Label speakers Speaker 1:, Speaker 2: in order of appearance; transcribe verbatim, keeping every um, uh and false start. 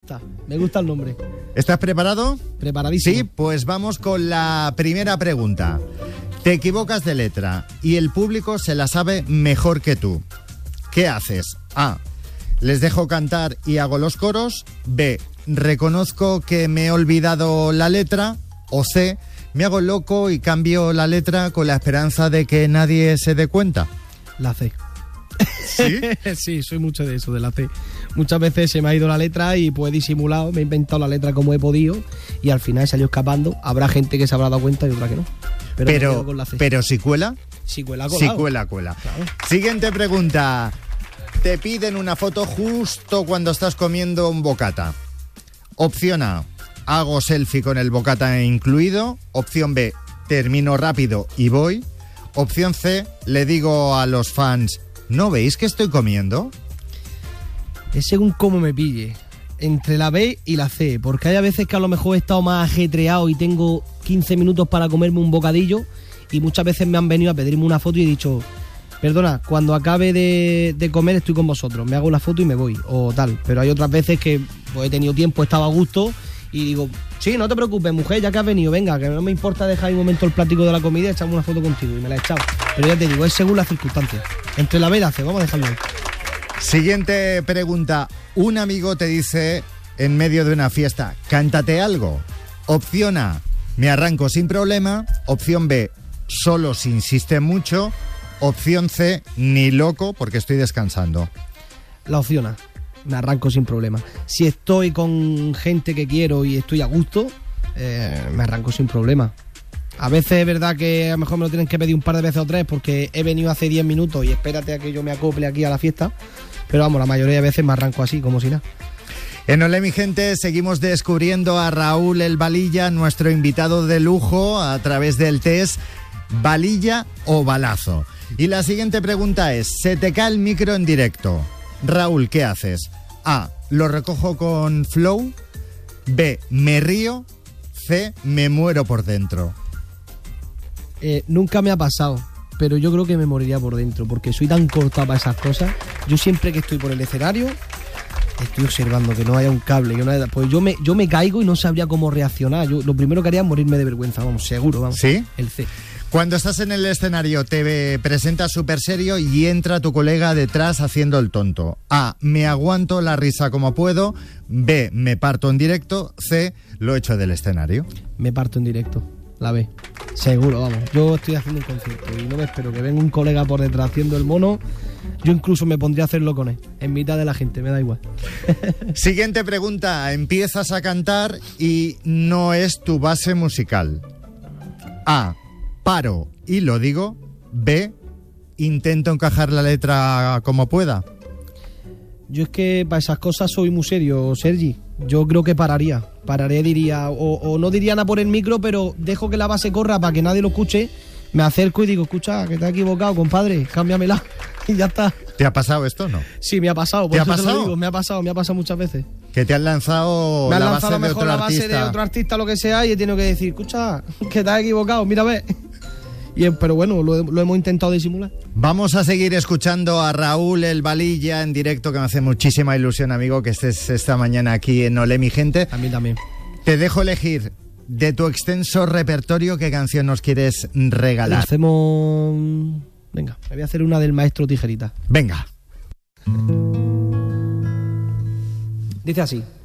Speaker 1: gusta, me gusta el nombre.
Speaker 2: ¿Estás preparado?
Speaker 1: Preparadísimo.
Speaker 2: Sí, pues vamos con la primera pregunta. Te equivocas de letra y el público se la sabe mejor que tú. ¿Qué haces? A. Les dejo cantar y hago los coros. B. Reconozco que me he olvidado la letra. O C. Me hago loco y cambio la letra con la esperanza de que nadie se dé cuenta.
Speaker 1: La C.
Speaker 2: ¿Sí?
Speaker 1: Sí, soy mucho de eso, de la C. Muchas veces se me ha ido la letra y pues he disimulado, me he inventado la letra como he podido y al final salió escapando. Habrá gente que se habrá dado cuenta y otra que no. Pero,
Speaker 2: Pero,
Speaker 1: con la C.
Speaker 2: pero si cuela,
Speaker 1: si cuela,
Speaker 2: si cuela, cuela.
Speaker 1: Claro.
Speaker 2: Siguiente pregunta. Te piden una foto justo cuando estás comiendo un bocata. Opción A, hago selfie con el bocata incluido. Opción B, termino rápido y voy. Opción C, le digo a los fans, ¿no veis que estoy comiendo?
Speaker 1: Es según cómo me pille. Entre la B y la C, porque hay a veces que a lo mejor he estado más ajetreado y tengo quince minutos para comerme un bocadillo y muchas veces me han venido a pedirme una foto y he dicho, perdona, cuando acabe de, de comer estoy con vosotros, me hago la foto y me voy, o tal. Pero hay otras veces que pues, he tenido tiempo, estaba a gusto y digo, sí, no te preocupes, mujer, ya que has venido, venga, que no me importa dejar un momento el plático de la comida y echarme una foto contigo, y me la he echado. Pero ya te digo, es según las circunstancias. Entre la B y la C, vamos a dejarlo ahí.
Speaker 2: Siguiente pregunta. Un amigo te dice en medio de una fiesta, cántate algo. Opción A, me arranco sin problema. Opción B, solo si insiste mucho. Opción C, ni loco porque estoy descansando.
Speaker 1: La opción A, me arranco sin problema. Si estoy con gente que quiero y estoy a gusto, eh, me arranco sin problema. A veces es verdad que a lo mejor me lo tienen que pedir un par de veces o tres porque he venido hace diez minutos y espérate a que yo me acople aquí a la fiesta. Pero vamos, la mayoría de veces me arranco así, como si nada.
Speaker 2: En Olé, mi gente, seguimos descubriendo a Raúl El Balilla, nuestro invitado de lujo, a través del test Balilla o Balazo. Y la siguiente pregunta es, se te cae el micro en directo. Raúl, ¿qué haces? A, lo recojo con flow. B, me río. C, me muero por dentro.
Speaker 1: Eh, nunca me ha pasado, pero yo creo que me moriría por dentro, porque soy tan corta para esas cosas. Yo siempre que estoy por el escenario, estoy observando que no haya un cable, que no haya, pues yo me, yo me caigo y no sabría cómo reaccionar. Yo lo primero que haría es morirme de vergüenza, vamos, seguro, vamos.
Speaker 2: ¿Sí?
Speaker 1: El C.
Speaker 2: Cuando estás en el escenario te presentas súper serio y entra tu colega detrás haciendo el tonto. A, me aguanto la risa como puedo. B, me parto en directo. C, lo echo del escenario.
Speaker 1: Me parto en directo, la B. Seguro, vamos. Yo estoy haciendo un concierto y no me espero que venga un colega por detrás haciendo el mono. Yo incluso me pondría a hacerlo con él, en mitad de la gente, me da igual.
Speaker 2: Siguiente pregunta. Empiezas a cantar y no es tu base musical. A, paro y lo digo. B, intento encajar la letra como pueda.
Speaker 1: Yo es que para esas cosas soy muy serio, Sergi. Yo creo que pararía. Pararé, diría, o, o no diría nada por el micro, pero dejo que la base corra para que nadie lo escuche. Me acerco y digo, escucha, que te has equivocado, compadre, cámbiamela. Y ya está.
Speaker 2: ¿Te ha pasado esto o no?
Speaker 1: Sí, me ha pasado. Por
Speaker 2: ¿Te ha
Speaker 1: eso te
Speaker 2: pasado?
Speaker 1: lo digo, me ha pasado, me ha pasado muchas veces.
Speaker 2: Que te han lanzado
Speaker 1: me han
Speaker 2: la
Speaker 1: lanzado
Speaker 2: base
Speaker 1: a lo
Speaker 2: de
Speaker 1: mejor
Speaker 2: otro
Speaker 1: la base
Speaker 2: artista.
Speaker 1: de otro artista, lo que sea, y he tenido que decir, escucha, que te has equivocado, mira, ve. Y, pero bueno, lo, lo hemos intentado disimular.
Speaker 2: Vamos a seguir escuchando a Raúl El Balilla en directo, que me hace muchísima ilusión, amigo, que estés esta mañana aquí en Olé, mi gente.
Speaker 1: A mí también.
Speaker 2: Te dejo elegir de tu extenso repertorio qué canción nos quieres regalar.
Speaker 1: Hacemos... Venga, me voy a hacer una del maestro Tijerita.
Speaker 2: Venga.
Speaker 1: Dice así.